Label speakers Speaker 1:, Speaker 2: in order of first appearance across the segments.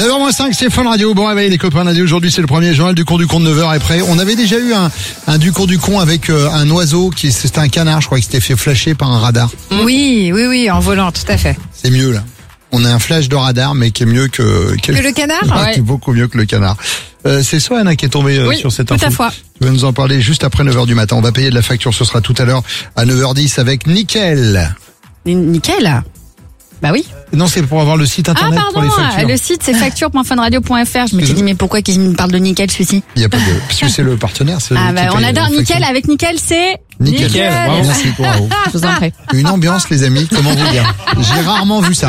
Speaker 1: 9h-5, c'est Fun Radio. Bon réveil les copains, lundi aujourd'hui c'est le 1er juin, le Ducours du Con de 9h après. On avait déjà eu un Ducours du Con avec un oiseau c'était un canard, je crois, qui s'était fait flasher par un radar.
Speaker 2: Oui, en volant, tout à fait.
Speaker 1: C'est mieux là. On a un flash de radar mais qui est mieux que
Speaker 2: le canard.
Speaker 1: Ouais. Qui est beaucoup mieux que le canard. C'est Sohan qui est tombé sur cette info.
Speaker 2: Tout à fait.
Speaker 1: Tu vas nous en parler juste après 9h du matin. On va payer de la facture, ce sera tout à l'heure à 9h10 avec Nickel.
Speaker 2: Nickel. Bah oui.
Speaker 1: Non, c'est pour avoir le site internet pour les factures.
Speaker 2: Le site c'est facture.funradio.fr. Je me suis dit mais pourquoi qu'il me parle de Nickel celui-ci?
Speaker 1: Il y a pas de parce que c'est le partenaire.
Speaker 2: On adore Nickel. Avec Nickel c'est
Speaker 1: Nickel. Bravo. Merci, bravo.
Speaker 2: Je vous en prie.
Speaker 1: Une ambiance les amis, comment vous dire? J'ai rarement vu ça.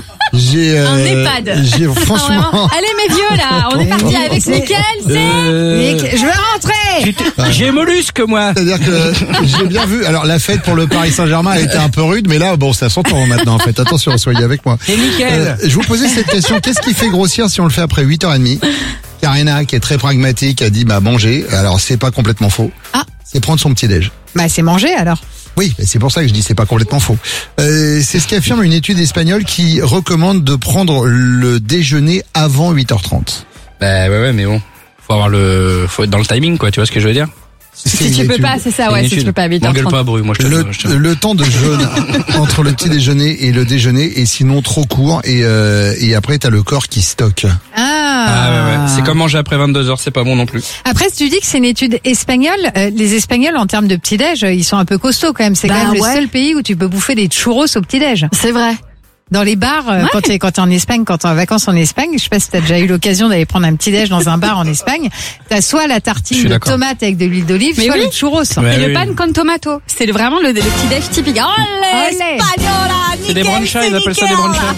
Speaker 2: Un EHPAD.
Speaker 1: Franchement.
Speaker 2: Allez mes vieux là, on est parti avec Nickel, c'est je veux rentrer.
Speaker 3: J'ai mollusque moi.
Speaker 1: C'est-à-dire que j'ai bien vu. Alors la fête pour le Paris Saint-Germain elle était un peu rude, mais là bon ça s'entend maintenant en fait. Attention, soyez avec moi.
Speaker 3: C'est nickel.
Speaker 1: Je vous posais cette question, qu'est-ce qui fait grossir si on le fait après 8h30? Karina qui est très pragmatique a dit manger. Alors c'est pas complètement faux. C'est prendre son petit déj.
Speaker 2: C'est manger alors.
Speaker 1: Oui, c'est pour ça que je dis c'est pas complètement faux. C'est ce qu'affirme une étude espagnole qui recommande de prendre le déjeuner avant 8h30.
Speaker 3: Ouais, mais bon, faut être dans le timing quoi, tu vois ce que je veux dire?
Speaker 2: Si tu peux pas, c'est ça, si tu peux pas 8h30.
Speaker 3: M'engueule pas, Bru, moi je te
Speaker 1: le temps de jeûne entre le petit déjeuner et le déjeuner est sinon trop court et après t'as le corps qui stocke.
Speaker 3: Ouais. C'est comme manger après 22h, c'est pas bon non plus.
Speaker 2: Après, si tu dis que c'est une étude espagnole, les Espagnols en termes de petit-déj, ils sont un peu costauds quand même. C'est quand même le seul pays où tu peux bouffer des churros au petit-déj. C'est vrai. Dans les bars, quand t'es en Espagne, quand t'es en vacances en Espagne, je sais pas si t'as déjà eu l'occasion d'aller prendre un petit-déj dans un bar en Espagne, t'as soit la tartine de tomate avec de l'huile d'olive, soit le churros.
Speaker 4: Et le pan con tomato. C'est vraiment le petit-déj typique. Olé, Espagnola,
Speaker 3: c'est des branchas, ils appellent ça des branchas.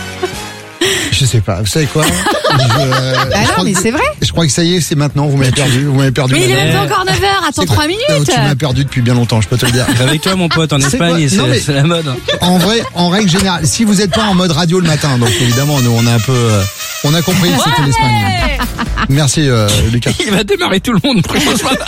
Speaker 1: Je sais pas, vous savez quoi?
Speaker 2: Non, mais c'est vrai.
Speaker 1: Je crois que ça y est, c'est maintenant, vous m'avez perdu.
Speaker 4: Mais il est même pas encore 9h, attends 3 minutes.
Speaker 1: Tu m'as perdu depuis bien longtemps, je peux te le dire.
Speaker 3: Avec toi mon pote, en Espagne, c'est la mode.
Speaker 1: En vrai, en règle générale, si vous êtes pas en mode radio le matin, donc évidemment, nous on a un peu, on a compris que c'était l'Espagne. Merci Lucas.
Speaker 3: Il va démarrer tout le monde pour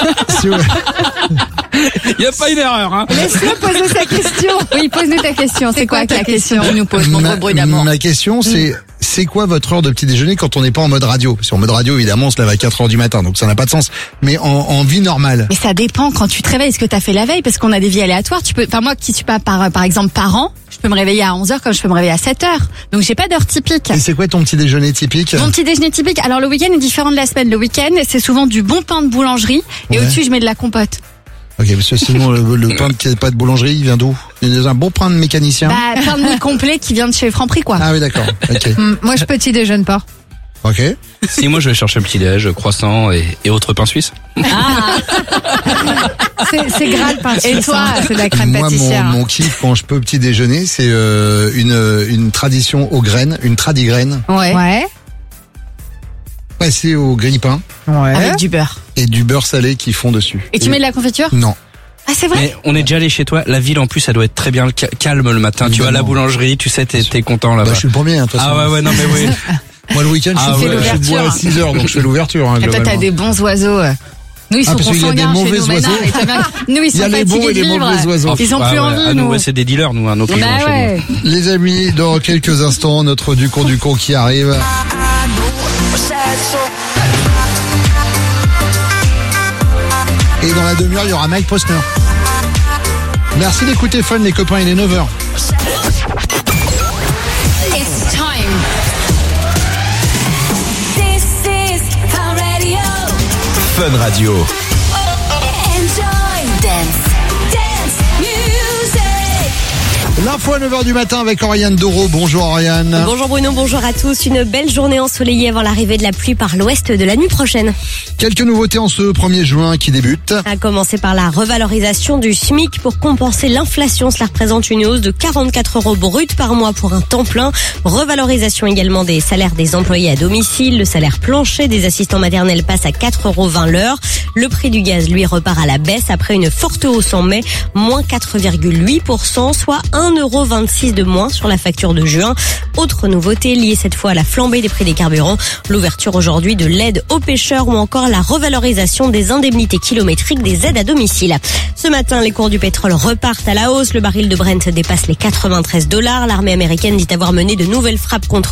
Speaker 3: Il n'y a pas une erreur, hein.
Speaker 2: Laisse-le poser sa question.
Speaker 4: Oui, pose-nous ta question. C'est quoi ta question? Tu nous poses mon bruit d'amour.
Speaker 1: Ma question, c'est quoi votre heure de petit déjeuner quand on n'est pas en mode radio? Parce qu'en mode radio, évidemment, on se lève à 4h du matin, donc ça n'a pas de sens. Mais en vie normale.
Speaker 4: Mais ça dépend quand tu te réveilles, ce que t'as fait la veille, parce qu'on a des vies aléatoires. Moi, qui suis pas par exemple par an, je peux me réveiller à 11h comme je peux me réveiller à 7h. Donc j'ai pas d'heure typique.
Speaker 1: Et c'est quoi ton petit déjeuner typique?
Speaker 4: Mon petit déjeuner typique. Alors le week-end est différent de la semaine. Le week-end, c'est souvent du bon pain de boulangerie et au-dessus je mets de la compote.
Speaker 1: Ok, parce que sinon le pain qui n'est pas de boulangerie, il vient d'où? Il y a un bon pain de mécanicien.
Speaker 4: Pain de mie complet qui vient de chez Franprix quoi.
Speaker 1: Ah oui d'accord. Ok.
Speaker 2: Moi je petit déjeune pas.
Speaker 1: Ok.
Speaker 3: Si moi je vais chercher petit déj, croissant et autres pains suisses.
Speaker 2: C'est gras le pain suisse. Et toi, c'est de la crème pâtissière.
Speaker 1: Mon kiff quand je peux petit déjeuner, c'est une tradition aux graines, une tradigraine.
Speaker 2: Ouais.
Speaker 1: Passer au grille-pain.
Speaker 2: Ouais.
Speaker 4: Avec du beurre.
Speaker 1: Et du beurre salé qui fond dessus.
Speaker 4: Et tu mets de la confiture?
Speaker 1: Non.
Speaker 4: Ah c'est vrai?
Speaker 3: Mais on est déjà allé chez toi. La ville en plus, ça doit être très bien calme le matin.
Speaker 1: Évidemment.
Speaker 3: Tu vas à la boulangerie, tu sais, t'es content là-bas.
Speaker 1: Je suis le premier, de toute façon.
Speaker 3: Ah ouais, non mais oui.
Speaker 1: Moi le week-end, je bois à 6h, donc je fais l'ouverture.
Speaker 4: Et toi t'as des bons oiseaux. Nous ils sont consanguins chez nous maintenant. Nous ils sont fatigués de vivre. Ils ont plus envie nous.
Speaker 3: C'est des dealers nous, nos clients chez nous.
Speaker 1: Les amis, dans quelques instants, notre Ducours du Con qui arrive. Et dans la demi-heure, il y aura Mike Posner. Merci d'écouter Fun, les copains, il est 9h.
Speaker 4: It's time. This is Fun Radio.
Speaker 5: Fun Radio.
Speaker 4: Enjoy. Dance music.
Speaker 1: L'info à 9h du matin avec Oriane Doro. Bonjour Oriane.
Speaker 6: Bonjour Bruno, bonjour à tous. Une belle journée ensoleillée avant l'arrivée de la pluie par l'ouest de la nuit prochaine.
Speaker 1: Quelques nouveautés en ce 1er juin qui débute.
Speaker 6: À commencer par la revalorisation du SMIC pour compenser l'inflation. Cela représente une hausse de 44 € brut par mois pour un temps plein. Revalorisation également des salaires des employés à domicile. Le salaire plancher des assistants maternels passe à 4,20 € l'heure. Le prix du gaz, lui, repart à la baisse après une forte hausse en mai, moins 4,8%, soit 1,26 € de moins sur la facture de juin. Autre nouveauté liée cette fois à la flambée des prix des carburants, l'ouverture aujourd'hui de l'aide aux pêcheurs ou encore la revalorisation des indemnités kilométriques des aides à domicile. Ce matin, les cours du pétrole repartent à la hausse. Le baril de Brent dépasse les $93. L'armée américaine dit avoir mené de nouvelles frappes contre